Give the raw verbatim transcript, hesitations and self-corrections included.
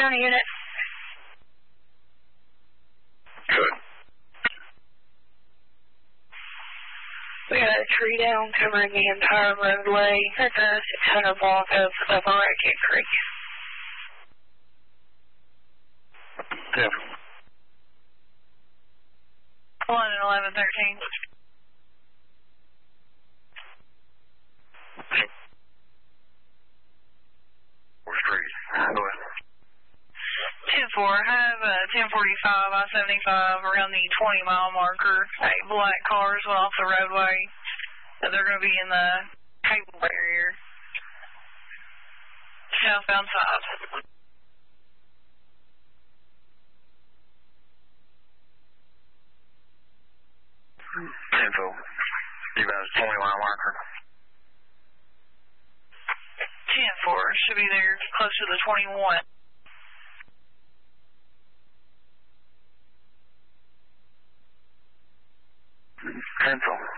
County unit. Good. We got a tree down covering the entire roadway at the six hundred block of, of Racket Creek. ten. one and eleven thirteen. Street. Go ahead. ten four, have uh, ten forty-five I seventy-five around the twenty mile marker. A black cars went off the roadway. They're going to be in the cable barrier. Southbound side. ten four. You guys twenty mile marker. ten four, should be there close to the twenty-one. ten four.